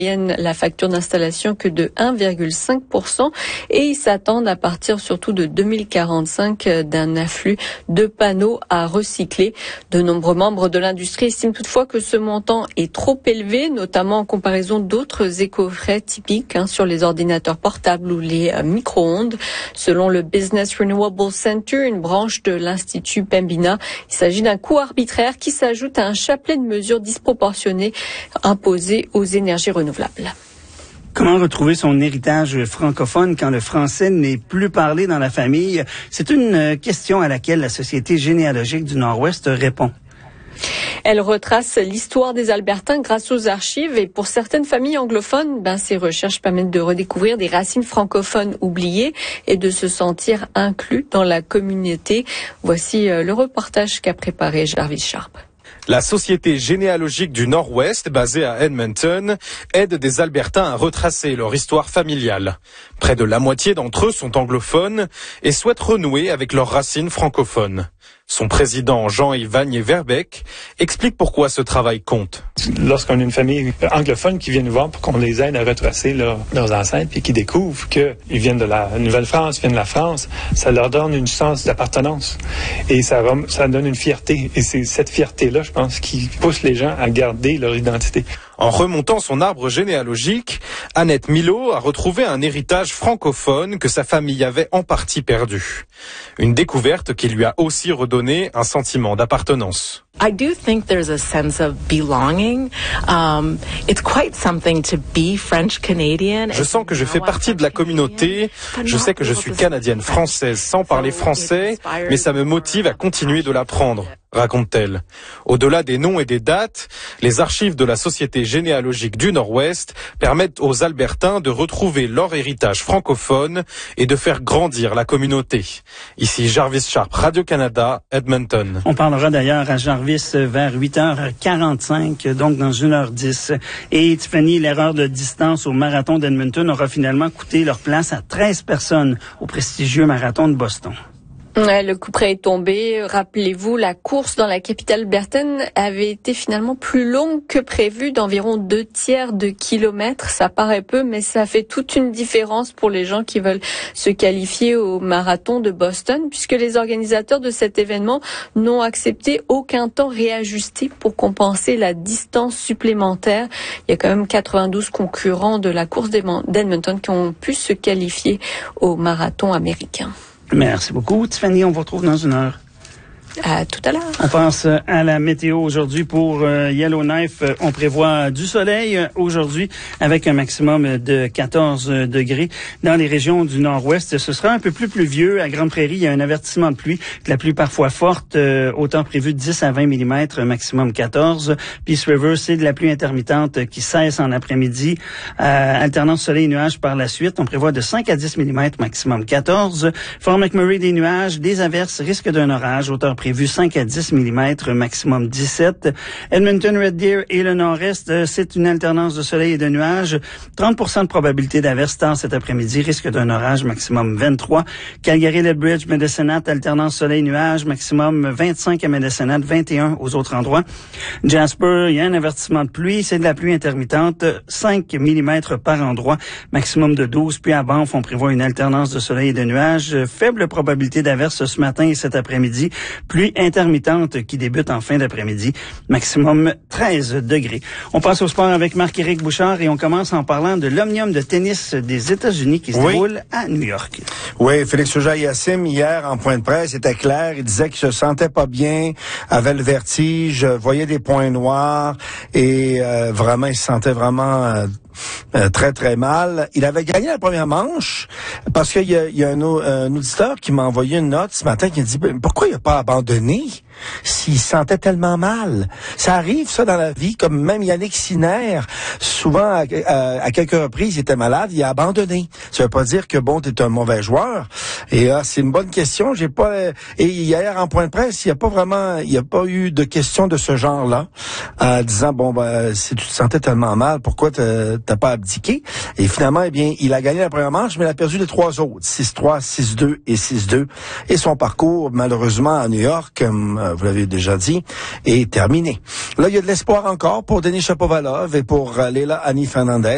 la facture d'installation que de 1,5% et ils s'attendent à partir surtout de 2045 d'un afflux de panneaux à recycler. De nombreux membres de l'industrie estiment toutefois que ce montant est trop élevé, notamment en comparaison d'autres éco-frais typiques sur les ordinateurs portables ou les micro-ondes. Selon le Business Renewable Center, une branche de l'Institut Pembina, il s'agit d'un coût arbitraire qui s'ajoute à un chapelet de mesures disproportionnées imposées aux énergies renouvelables. Comment retrouver son héritage francophone quand le français n'est plus parlé dans la famille? C'est une question à laquelle la Société généalogique du Nord-Ouest répond. Elle retrace l'histoire des Albertains grâce aux archives et pour certaines familles anglophones, ces recherches permettent de redécouvrir des racines francophones oubliées et de se sentir inclus dans la communauté. Voici le reportage qu'a préparé Jarvis Sharp. La Société généalogique du Nord-Ouest, basée à Edmonton, aide des Albertains à retracer leur histoire familiale. Près de la moitié d'entre eux sont anglophones et souhaitent renouer avec leurs racines francophones. Son président, Jean-Yves Vanier-Verbeek, explique pourquoi ce travail compte. Lorsqu'on a une famille anglophone qui vient nous voir pour qu'on les aide à retracer leurs ancêtres et qui découvrent qu'ils viennent de la Nouvelle-France, viennent de la France, ça leur donne une sens d'appartenance et ça donne une fierté. Et c'est cette fierté-là, je pense, qui pousse les gens à garder leur identité. En remontant son arbre généalogique, Annette Milot a retrouvé un héritage francophone que sa famille avait en partie perdu. Une découverte qui lui a aussi redonné un sentiment d'appartenance. I do think there's a sense of belonging. It's quite something to be French Canadian. Je sens que je fais partie de la communauté. Je sais que je suis canadienne française sans parler français, mais ça me motive à continuer de l'apprendre, raconte-t-elle. Au-delà des noms et des dates, les archives de la Société généalogique du Nord-Ouest permettent aux Albertains de retrouver leur héritage francophone et de faire grandir la communauté. Ici Jarvis Sharp, Radio-Canada, Edmonton. On parlera d'ailleurs à Jarvis vers 8h45, donc dans 1h10. Et Tiffany, l'erreur de distance au marathon d'Edmonton aura finalement coûté leur place à 13 personnes au prestigieux marathon de Boston. Le coup près est tombé. Rappelez-vous, la course dans la capitale albertaine avait été finalement plus longue que prévu, d'environ 2/3 de kilomètre. Ça paraît peu, mais ça fait toute une différence pour les gens qui veulent se qualifier au marathon de Boston, puisque les organisateurs de cet événement n'ont accepté aucun temps réajusté pour compenser la distance supplémentaire. Il y a quand même 92 concurrents de la course d'Edmonton qui ont pu se qualifier au marathon américain. Merci beaucoup, Tiffany. On vous retrouve dans 1 heure. À tout à l'heure. On passe à la météo aujourd'hui pour Yellowknife. On prévoit du soleil aujourd'hui avec un maximum de 14 degrés dans les régions du nord-ouest. Ce sera un peu plus pluvieux. À Grande Prairie, il y a un avertissement de pluie, de la pluie parfois forte, autant prévu de 10 à 20 mm, maximum 14. Peace River, c'est de la pluie intermittente qui cesse en après-midi. Alternance soleil et nuages par la suite. On prévoit de 5 à 10 mm, maximum 14. Fort McMurray, des nuages, des averses, risque d'un orage, hauteur prévu 5 à 10 mm, maximum 17. Edmonton, Red Deer et le nord-est, c'est une alternance de soleil et de nuages. 30% de probabilité d'averse tard cet après-midi, risque d'un orage, maximum 23. Calgary, Lethbridge, Medicine Hat, alternance soleil-nuages, maximum 25 à Medicine Hat, 21 aux autres endroits. Jasper, il y a un avertissement de pluie, c'est de la pluie intermittente, 5 mm par endroit, maximum de 12. Puis à Banff, on prévoit une alternance de soleil et de nuages, faible probabilité d'averse ce matin et cet après-midi. Pluie intermittente qui débute en fin d'après-midi, maximum 13 degrés. On passe au sport avec Marc-Éric Bouchard et on commence en parlant de l'Omnium de tennis des États-Unis qui se déroule à New York. Oui, Félix Auger-Aliassime, hier, en point de presse, était clair. Il disait qu'il se sentait pas bien, avait le vertige, voyait des points noirs et vraiment, il se sentait vraiment très, très mal. Il avait gagné la première manche parce qu'il y a un auditeur qui m'a envoyé une note ce matin qui a dit « Pourquoi il n'a pas abandonné s'il se sentait tellement mal? » Ça arrive, ça, dans la vie, comme même Yannick Sinner, souvent, à quelques reprises, il était malade, il a abandonné. Ça veut pas dire que, bon, t'es un mauvais joueur. Et c'est une bonne question. Et hier, en point de presse, il n'y a pas eu de question de ce genre-là, disant, bon, si tu te sentais tellement mal, pourquoi t'as pas abdiqué? Et finalement, eh bien, il a gagné la première manche, mais il a perdu les 3 autres, 6-3, 6-2 et 6-2. Et son parcours, malheureusement, à New York, comme vous l'avez déjà dit, est terminé. Là, il y a de l'espoir encore pour Denis Shapovalov et pour Leila Annie Fernandez.